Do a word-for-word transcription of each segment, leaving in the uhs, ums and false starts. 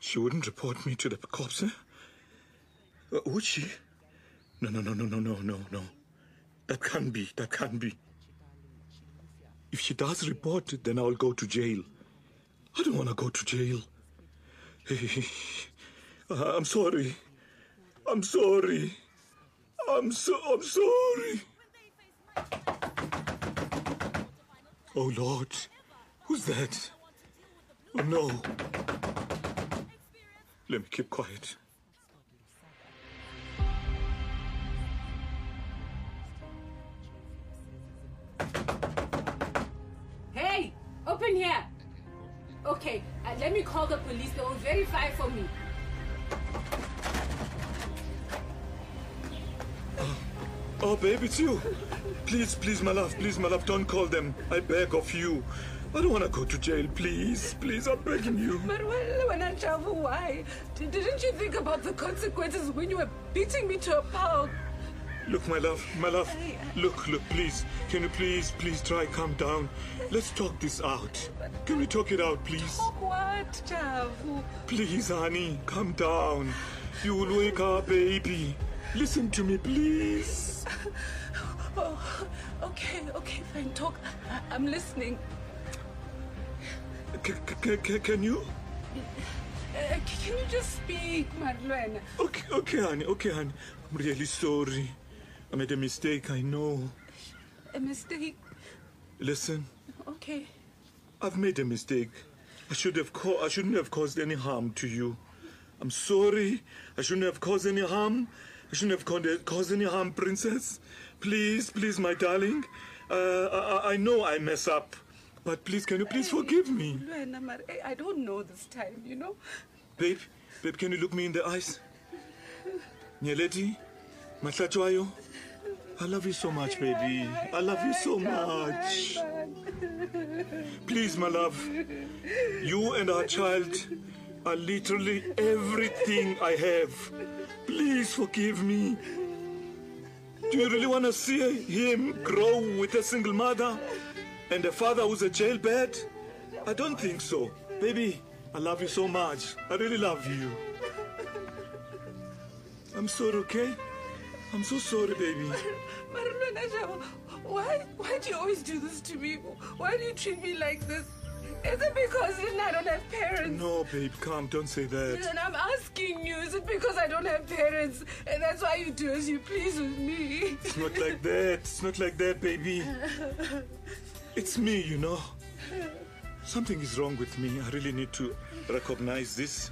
She wouldn't report me to the cops, eh? Uh, would she? No, no, no, no, no, no, no, no. That can't be. That can't be. If she does report it, then I'll go to jail. I don't want to go to jail. Hey, I'm sorry. I'm sorry. I'm so, I'm sorry. Oh, Lord. Who's that? Oh, no. Let me keep quiet. Hey, open here. Okay, uh, let me call the police. They will verify for me. Oh, oh, babe, it's you. Please, please, my love, please, my love, don't call them. I beg of you. I don't want to go to jail, please. Please, I'm begging you. But when I travel, why? D- didn't you think about the consequences when you were beating me to a pulp? Look, my love, my love. Look, look, please. Can you please, please try calm down? Let's talk this out. Can we talk it out, please? Talk what, Javu? Please, honey, calm down. You will wake up, baby. Listen to me, please. Oh, okay, okay, fine. Talk. I- I'm listening. C- c- c- can you? Uh, can you just speak, Madeleine? Okay, okay, honey, okay, honey. I'm really sorry. I made a mistake, I know. A mistake? Listen, Okay. I've made a mistake. I should have co- I shouldn't have caused any harm to you. I'm sorry. I shouldn't have caused any harm. I shouldn't have ca- caused any harm, princess. Please, please, my darling. Uh, I, I know I mess up. But please, can you please forgive me? Luena, Mar- I I don't know this time, you know? Babe, babe, can you look me in the eyes? Nyeleti, Matlachwayo, I love you so much, baby. I love you so much. Please, my love, you and our child are literally everything I have. Please forgive me. Do you really want to see him grow with a single mother and a father who's a jailbird? I don't think so. Baby, I love you so much. I really love you. I'm sorry, okay? I'm so sorry, baby. Marlena, why, why do you always do this to me? Why do you treat me like this? Is it because I don't have parents? No, babe, come, don't say that. And I'm asking you, is it because I don't have parents and that's why you do as you please with me? It's not like that. It's not like that, baby. It's me, you know. Something is wrong with me. I really need to recognize this.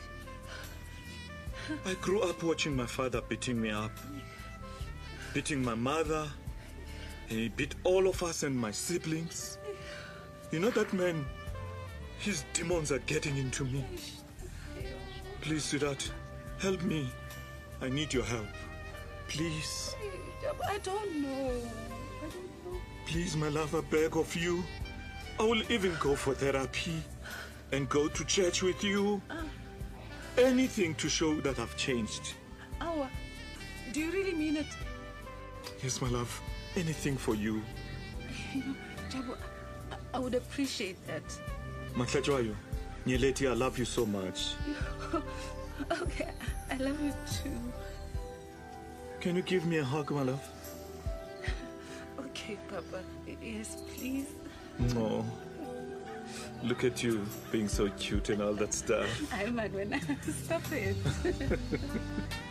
I grew up watching my father beating me up, beating my mother. He beat all of us and my siblings. You know that man, his demons are getting into me. Please, sweetheart, help me. I need your help. Please. I don't know. I don't know. Please, my love, I beg of you. I will even go for therapy and go to church with you. Anything to show that I've changed. Oh, do you really mean it? Yes, my love. Anything for you. You know, Jabu, I, I would appreciate that. Matlajwayo, Nyeleti, I love you so much. Okay, I love you too. Can you give me a hug, my love? Okay, Papa. Yes, please. No. Look at you, being so cute and all that stuff. I'm mad when I stop it.